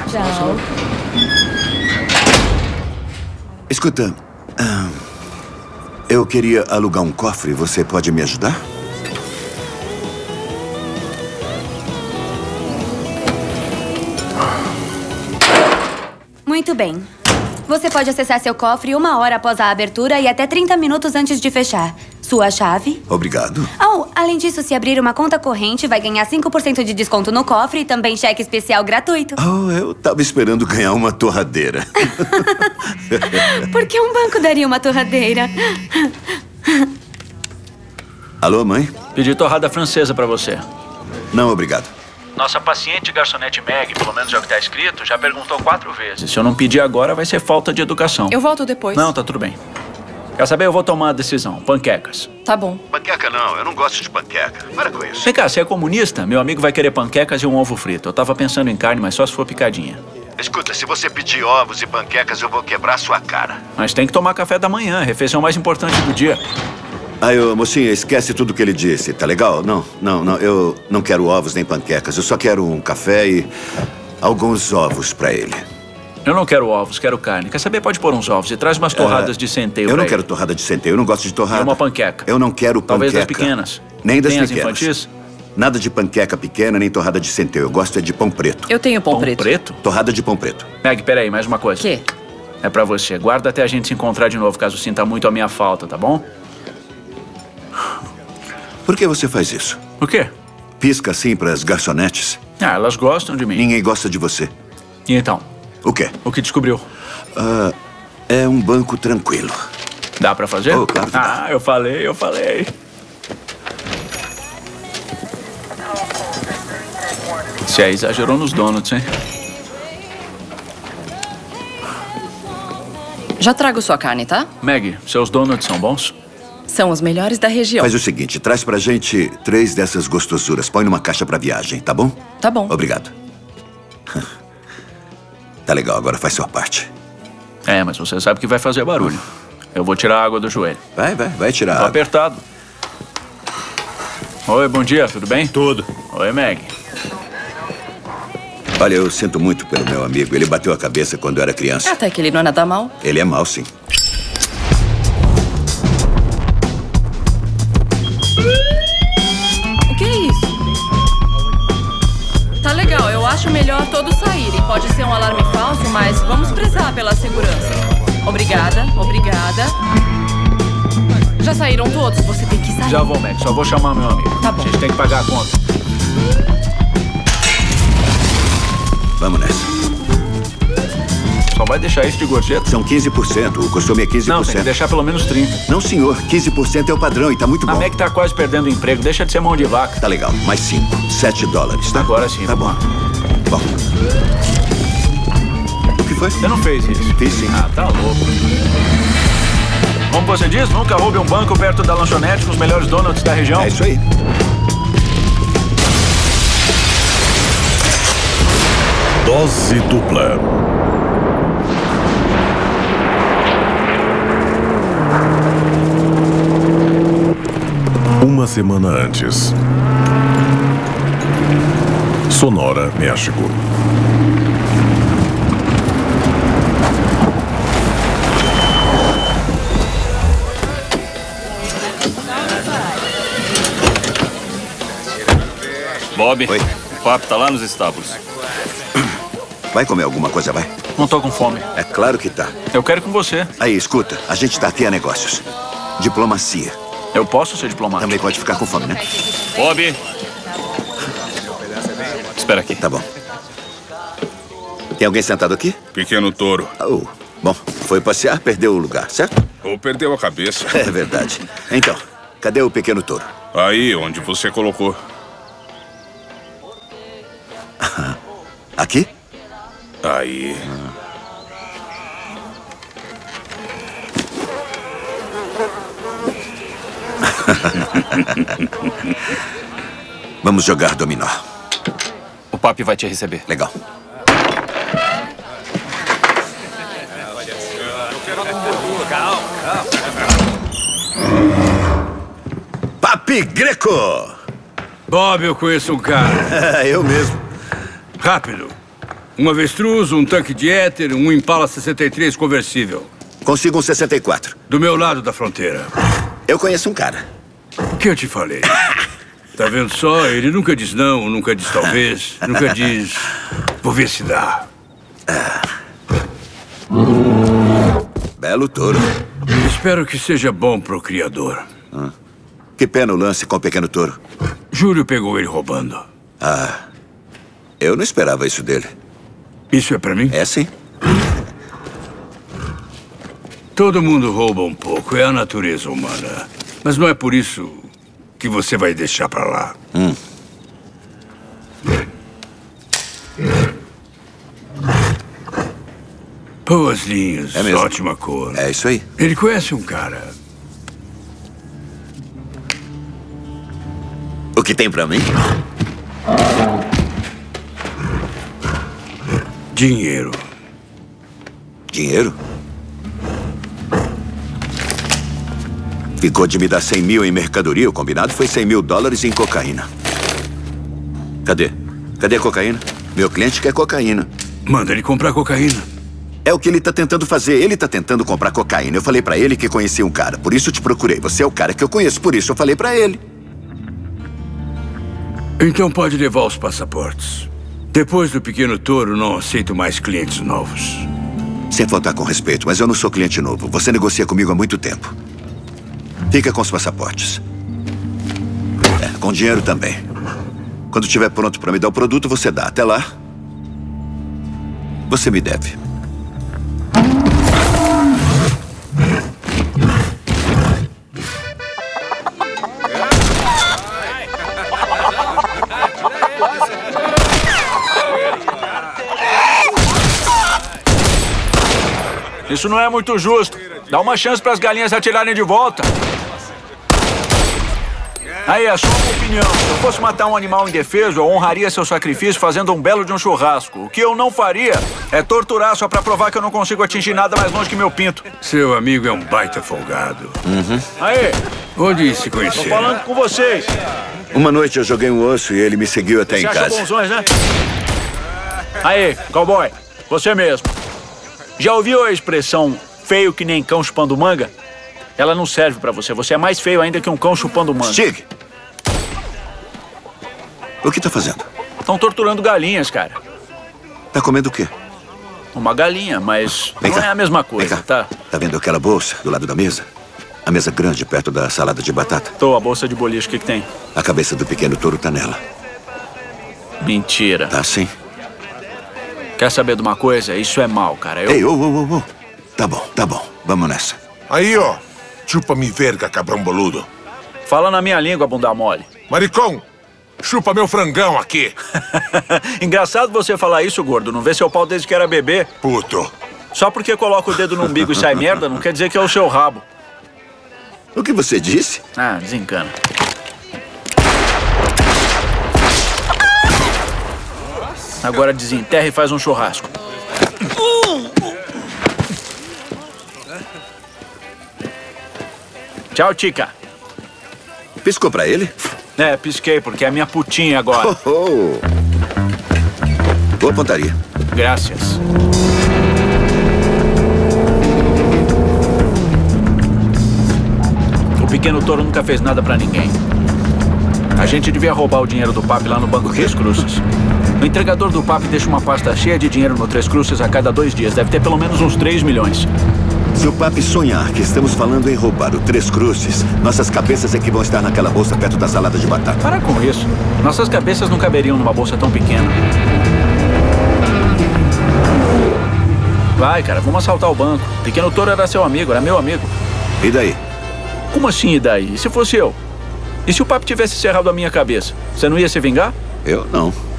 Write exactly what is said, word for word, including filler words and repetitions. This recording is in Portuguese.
Tchau. Escuta, ah, eu queria alugar um cofre. Você pode me ajudar? Muito bem. Você pode acessar seu cofre uma hora após a abertura e até trinta minutos antes de fechar. Sua chave. Obrigado. Oh, além disso, se abrir uma conta corrente, vai ganhar cinco por cento de desconto no cofre e também cheque especial gratuito. Oh, eu tava esperando ganhar uma torradeira. Por que um banco daria uma torradeira? Alô, mãe? Pedi torrada francesa pra você. Não, obrigado. Nossa paciente garçonete Meg, pelo menos é o que tá escrito, já perguntou quatro vezes. Se eu não pedir agora, vai ser falta de educação. Eu volto depois. Não, tá tudo bem. Quer saber? Eu vou tomar a decisão. Panquecas. Tá bom. Panqueca não, eu não gosto de panqueca. Para com isso. Vem cá, você é comunista? Meu amigo vai querer panquecas e um ovo frito. Eu tava pensando em carne, mas só se for picadinha. Escuta, se você pedir ovos e panquecas, eu vou quebrar sua cara. Mas tem que tomar café da manhã, a refeição mais importante do dia. Aí, ô, mocinha, esquece tudo que ele disse, tá legal? Não, não, não, eu não quero ovos nem panquecas. Eu só quero um café e alguns ovos pra ele. Eu não quero ovos, quero carne. Quer saber? Pode pôr uns ovos e traz umas torradas uh, de centeio. Eu não ele. quero torrada de centeio, eu não gosto de torrada. E uma panqueca. Eu não quero panqueca. Talvez das pequenas. Nem das Tem pequenas. as infantis? Nada de panqueca pequena, nem torrada de centeio. Eu gosto é de pão preto. Eu tenho pão, Pão preto. preto? Torrada de pão preto. Meg, peraí, mais uma coisa. Quê? É pra você. Guarda até a gente se encontrar de novo, caso sinta muito a minha falta, tá bom? Por que você faz isso? O quê? Pisca assim pras garçonetes? Ah, elas gostam de mim. Ninguém gosta de você. E então? O quê? O que descobriu? Uh, é um banco tranquilo. Dá pra fazer? Oh, claro que dá. Ah, eu falei, eu falei. Você aí exagerou nos donuts, hein? Já trago sua carne, tá? Meg, seus donuts são bons? São os melhores da região. Faz o seguinte, traz pra gente três dessas gostosuras. Põe numa caixa pra viagem, tá bom? Tá bom. Obrigado. Tá legal, agora faz sua parte. É, mas você sabe que vai fazer barulho. Eu vou tirar a água do joelho. Vai, vai, vai tirar a Tô água. apertado. Oi, bom dia, tudo bem? Tudo. Oi, Meg. Olha, eu sinto muito pelo meu amigo. Ele bateu a cabeça quando eu era criança. Até que ele não é nada mal. Ele é mau, sim. O que é isso? Tá legal, eu acho melhor todos saírem. Pode ser um alarme falso, mas vamos prezar pela segurança. Obrigada, obrigada. Já saíram todos? Você tem que sair. Já vou, Meg, só vou chamar meu amigo. Tá bom. A gente tem que pagar a conta. Vamos nessa. Só vai deixar isso de gorjeta? São quinze por cento. O costume é quinze por cento. Não, tem que deixar pelo menos trinta por cento. Não, senhor. quinze por cento é o padrão e tá muito A bom. Meg tá quase perdendo o emprego. Deixa de ser mão de vaca. Tá legal. Mais cinco. Sete dólares, tá? Agora sim. Tá bom. Bom. O que foi? Você não fez isso? Fiz sim. Ah, tá louco. Como você diz, nunca roube um banco perto da lanchonete com os melhores donuts da região. É isso aí. Dose dupla. Uma semana antes. Sonora, México. Bob, Oi. o papo tá lá nos estábulos. Vai comer alguma coisa, vai? Não tô com fome. É claro que tá. Eu quero ir com você. Aí, escuta. A gente tá aqui a negócios. Diplomacia. Eu posso ser diplomático. Também pode ficar com fome, né? Bob! Espera aqui. Tá bom. Tem alguém sentado aqui? Pequeno touro. Oh, bom, foi passear, perdeu o lugar, certo? Ou perdeu a cabeça. É verdade. Então, cadê o pequeno touro? Aí, onde você colocou. Aqui? Aí. Vamos jogar dominó. O papi vai te receber. Legal. Papi Greco! Bob, eu conheço um cara. É, eu mesmo. Rápido. Um avestruz, um tanque de éter, um Impala sessenta e três conversível. Consigo um sessenta e quatro. Do meu lado da fronteira. Eu conheço um cara. O que eu te falei? Tá vendo só? Ele nunca diz não, nunca diz talvez, nunca diz... Vou ver se dá. Ah. Belo touro. Espero que seja bom pro criador. Ah. Que pena o lance com o pequeno touro. Júlio pegou ele roubando. Ah, eu não esperava isso dele. Isso é pra mim? É sim. Todo mundo rouba um pouco, é a natureza humana. Mas não é por isso que você vai deixar pra lá. Hum. Boas linhas, é mesmo? Ótima cor. É isso aí. Ele conhece um cara. O que tem pra mim? Dinheiro. Dinheiro? Ficou de me dar cem mil em mercadoria. O combinado foi cem mil dólares em cocaína. Cadê? Cadê a cocaína? Meu cliente quer cocaína. Manda ele comprar cocaína. É o que ele tá tentando fazer. Ele tá tentando comprar cocaína. Eu falei pra ele que conhecia um cara. Por isso eu te procurei. Você é o cara que eu conheço. Por isso eu falei pra ele. Então pode levar os passaportes. Depois do pequeno touro, não aceito mais clientes novos. Sem faltar com respeito, mas eu não sou cliente novo. Você negocia comigo há muito tempo. Fica com os passaportes. É, com dinheiro também. Quando estiver pronto para me dar o produto, você dá. Até lá, você me deve. Isso não é muito justo. Dá uma chance para as galinhas atirarem de volta. Aí, é só uma opinião. Se eu fosse matar um animal indefeso, eu honraria seu sacrifício fazendo um belo de um churrasco. O que eu não faria é torturar só pra provar que eu não consigo atingir nada mais longe que meu pinto. Seu amigo é um baita folgado. Uhum. Aí. Onde se conheceram? Tô falando com vocês. Uma noite eu joguei um osso e ele me seguiu até Você em acha casa. bonzões, né? Aí, cowboy. Você mesmo. Já ouviu a expressão feio que nem cão chupando manga? Ela não serve pra você. Você é mais feio ainda que um cão chupando manga. Stig! O que tá fazendo? Estão torturando galinhas, cara. Tá comendo o quê? Uma galinha, mas Vem não cá. é a mesma coisa, Vem cá. tá? Tá vendo aquela bolsa do lado da mesa? A mesa grande perto da salada de batata? Tô, a bolsa de boliche, o que que tem? A cabeça do pequeno touro tá nela. Mentira. Tá sim. Quer saber de uma coisa? Isso é mal, cara. Eu... Ei, ô, ô, ô, ô. Tá bom, tá bom. Vamos nessa. Aí, ó. Chupa-me verga, cabrão boludo. Fala na minha língua, bunda mole. Maricão, chupa meu frangão aqui. Engraçado você falar isso, gordo. Não vê seu pau desde que era bebê. Puto. Só porque coloca o dedo no umbigo e sai merda, não quer dizer que é o seu rabo. O que você disse? Ah, desencana. Agora desenterra e faz um churrasco. Tchau, Tica. Piscou pra ele? É, pisquei, porque é minha putinha agora. Oh, oh. Boa pontaria. Graças. O pequeno touro nunca fez nada pra ninguém. A gente devia roubar o dinheiro do papi lá no Banco Três Cruzes. O entregador do papi deixa uma pasta cheia de dinheiro no Três Cruzes a cada dois dias. Deve ter pelo menos uns três milhões. Se o papi sonhar que estamos falando em roubar o Três Cruzes, nossas cabeças é que vão estar naquela bolsa perto da salada de batata. Para com isso. Nossas cabeças não caberiam numa bolsa tão pequena. Vai, cara, vamos assaltar o banco. O pequeno touro era seu amigo, era meu amigo. E daí? Como assim, e daí? E se fosse eu? E se o papi tivesse cerrado a minha cabeça? Você não ia se vingar? Eu não.